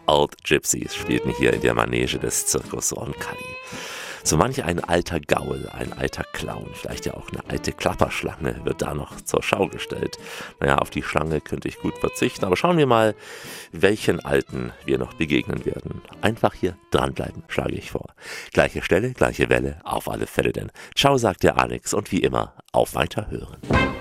Old Gypsies spielten hier in der Manege des Circus Roncalli. So manch ein alter Gaul, ein alter Clown, vielleicht ja auch eine alte Klapperschlange wird da noch zur Schau gestellt. Naja, auf die Schlange könnte ich gut verzichten, aber schauen wir mal, welchen Alten wir noch begegnen werden. Einfach hier dranbleiben, schlage ich vor. Gleiche Stelle, gleiche Welle, auf alle Fälle denn. Ciao, sagt der Alex und wie immer, auf Weiterhören.